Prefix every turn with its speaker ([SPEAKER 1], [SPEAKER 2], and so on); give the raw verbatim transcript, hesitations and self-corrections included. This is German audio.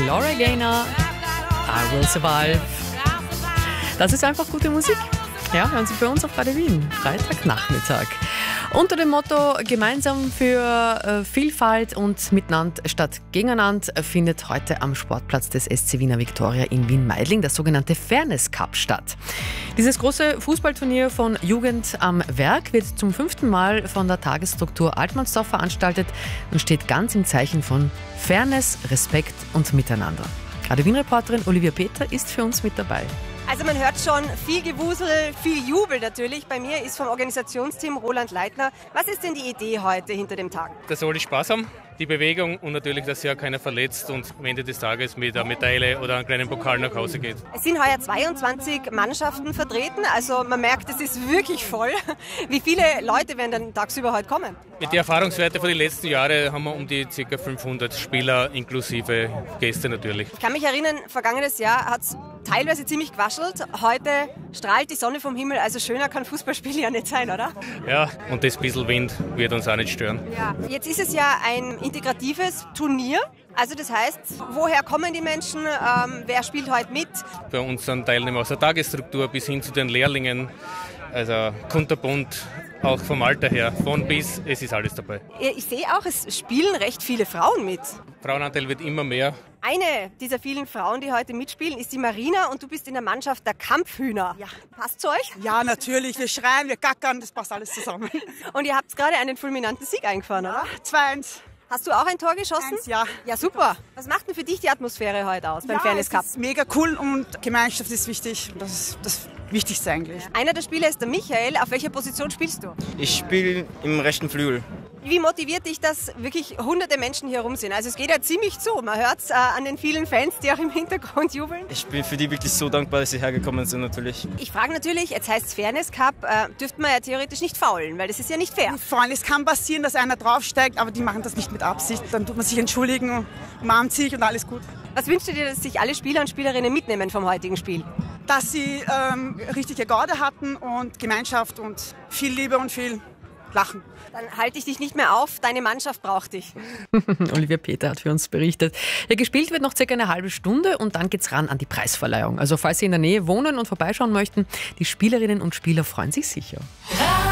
[SPEAKER 1] Laura Gaynor, I Will Survive. Das ist einfach gute Musik. Ja, hören Sie bei uns auf Radio Wien, Freitagnachmittag. Unter dem Motto Gemeinsam für äh, Vielfalt und Miteinander statt Gegeneinander findet heute am Sportplatz des S C Wiener Viktoria in Wien-Meidling das sogenannte Fairness Cup statt. Dieses große Fußballturnier von Jugend am Werk wird zum fünften Mal von der Tagesstruktur Altmannsdorf veranstaltet und steht ganz im Zeichen von Fairness, Respekt und Miteinander. Radio Wien-Reporterin Olivia Peter ist für uns mit dabei.
[SPEAKER 2] Also man hört schon viel Gewusel, viel Jubel natürlich. Bei mir ist vom Organisationsteam Roland Leitner. Was ist denn die Idee heute hinter dem Tag?
[SPEAKER 3] Dass alle Spaß haben, die Bewegung und natürlich, dass sich ja keiner verletzt und am Ende des Tages mit einer Medaille oder einem kleinen Pokal nach Hause geht.
[SPEAKER 2] Es sind heuer zweiundzwanzig Mannschaften vertreten, also man merkt, es ist wirklich voll. Wie viele Leute werden dann tagsüber heute kommen?
[SPEAKER 3] Mit den Erfahrungswerten von den letzten Jahren haben wir um die ca. fünfhundert Spieler inklusive Gäste natürlich.
[SPEAKER 2] Ich kann mich erinnern, vergangenes Jahr hat es teilweise ziemlich gewaschelt. Heute strahlt die Sonne vom Himmel, also schöner kann Fußballspiel ja nicht sein, oder?
[SPEAKER 3] Ja, und das bisschen Wind wird uns auch nicht stören.
[SPEAKER 2] Ja. Jetzt ist es ja ein integratives Turnier. Also das heißt, woher kommen die Menschen, ähm, wer spielt heute mit?
[SPEAKER 3] Bei uns sind Teilnehmer aus der Tagesstruktur bis hin zu den Lehrlingen, also kunterbunt, auch vom Alter her, von bis, es ist alles dabei.
[SPEAKER 2] Ich sehe auch, es spielen recht viele Frauen mit.
[SPEAKER 3] Frauenanteil wird immer mehr.
[SPEAKER 2] Eine dieser vielen Frauen, die heute mitspielen, ist die Marina und du bist in der Mannschaft der Kampfhühner. Ja. Passt zu euch?
[SPEAKER 4] Ja, natürlich. Wir schreien, wir gackern, das passt alles zusammen.
[SPEAKER 2] Und ihr habt gerade einen fulminanten Sieg eingefahren, oder?
[SPEAKER 4] zwei eins.
[SPEAKER 2] Hast du auch ein Tor geschossen?
[SPEAKER 4] Eins, ja.
[SPEAKER 2] Ja, super. Was macht denn für dich die Atmosphäre heute aus beim
[SPEAKER 4] ja,
[SPEAKER 2] Fairness Cup?
[SPEAKER 4] Es ist mega cool und Gemeinschaft ist wichtig. Das ist das Wichtigste eigentlich.
[SPEAKER 2] Einer der Spieler ist der Michael. Auf welcher Position spielst du?
[SPEAKER 5] Ich spiele im rechten Flügel.
[SPEAKER 2] Wie motiviert dich, dass wirklich hunderte Menschen hier rum sind? Also es geht ja ziemlich zu. Man hört es äh, an den vielen Fans, die auch im Hintergrund jubeln.
[SPEAKER 5] Ich bin für die wirklich so dankbar, dass sie hergekommen sind natürlich.
[SPEAKER 2] Ich frage natürlich, jetzt heißt es Fairness Cup, äh, dürfte man ja theoretisch nicht faulen, weil das ist ja nicht fair.
[SPEAKER 4] Vor allem, es kann passieren, dass einer draufsteigt, aber die machen das nicht mit Absicht. Dann tut man sich entschuldigen, umarmt sich und alles gut.
[SPEAKER 2] Was wünschst du dir, dass sich alle Spieler und Spielerinnen mitnehmen vom heutigen Spiel?
[SPEAKER 4] Dass sie ähm, richtige Garde hatten und Gemeinschaft und viel Liebe und viel Lachen.
[SPEAKER 2] Dann halte ich dich nicht mehr auf, deine Mannschaft braucht dich.
[SPEAKER 1] Olivia Peter hat für uns berichtet. Ja, gespielt wird noch circa eine halbe Stunde und dann geht's ran an die Preisverleihung. Also falls Sie in der Nähe wohnen und vorbeischauen möchten, die Spielerinnen und Spieler freuen sich sicher.